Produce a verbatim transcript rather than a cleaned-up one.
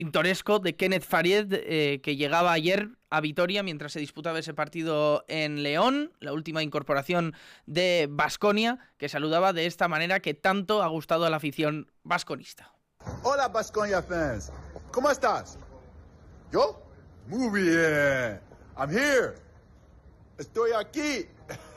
pintoresco de Kenneth Faried, eh, que llegaba ayer a Vitoria mientras se disputaba ese partido en León, la última incorporación de Baskonia, que saludaba de esta manera que tanto ha gustado a la afición vasconista. Hola Baskonia fans, ¿cómo estás? ¿Yo? Muy bien, I'm here, estoy aquí.